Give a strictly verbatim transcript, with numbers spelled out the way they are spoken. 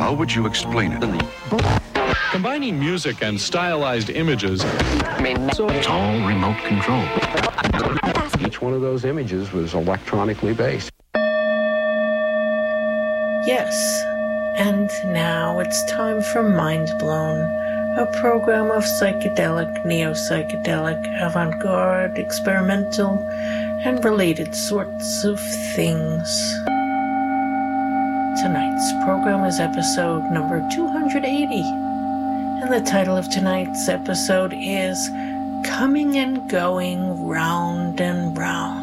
How would you explain it? Combining music and stylized images. It's all remote control. Each one of those images was electronically based. Yes, and now it's time for Mind Blown, a program of psychedelic, neo-psychedelic, avant-garde, experimental, and related sorts of things. Tonight's program is episode number two hundred eighty, and the title of tonight's episode is Coming and Going Round and Round.